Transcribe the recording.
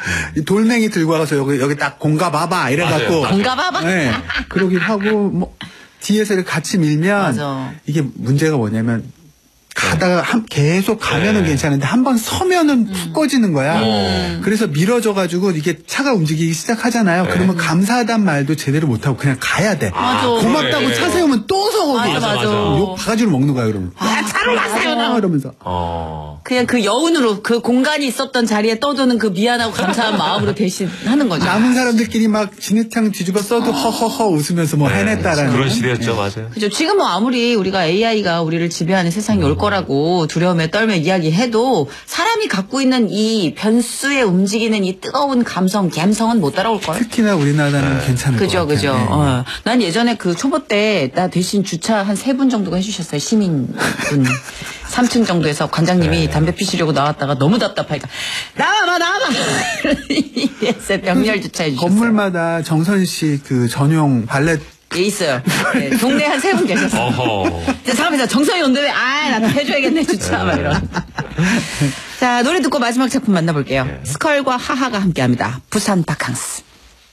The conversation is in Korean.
이 돌멩이 들고 와서 여기 딱 공가 봐봐 이래갖고 공가 봐봐. 네, 그러기도 하고 뭐 뒤에서 이렇게 같이 밀면 맞아. 이게 문제가 뭐냐면 가다가 계속 가면은 괜찮은데 한 번 서면은 푹 꺼지는 거야. 그래서 미뤄져가지고 이게 차가 움직이기 시작하잖아요. 그러면 감사하단 말도 제대로 못하고 그냥 가야 돼. 맞아. 고맙다고 차 세우면 또 서 거기. 맞아. 욕 바가지로 먹는 거야 그러면. 차로 가세요. 이러면서. 그냥 그 여운으로 그 공간이 있었던 자리에 떠도는 그 미안하고 감사한 마음으로 대신 하는 거죠. 남은 사람들끼리 막 진흙탕 뒤집어 써도 허허허 웃으면서 뭐 해냈다라는. 그런 시대였죠, 맞아요. 그죠. 지금 뭐 아무리 우리가 AI가 우리를 지배하는 세상이 올 거라고 두려움에 떨며 이야기해도 사람이 갖고 있는 이 변수에 움직이는 이 뜨거운 감성은 못 따라올 걸. 특히나 우리나라는 괜찮을 것 같아요. 그죠. 네. 난 예전에 그 초보 때 나 대신 주차 한 3분 정도가 해주셨어요. 시민분. 3층 정도에서 관장님이 담배 피시려고 나왔다가 너무 답답하니까 나와봐 그래서 병렬 주차해 주셨어요. 건물마다 정선 씨 그 전용 발렛 예, 있어요. 네, 동네에 한 3분 계셨어요. 이제 사람이 정성이 온데 나도 해줘야겠네 주차 막 이런. 자, 노래 듣고 마지막 작품 만나볼게요. 스컬과 하하가 함께합니다. 부산 바캉스.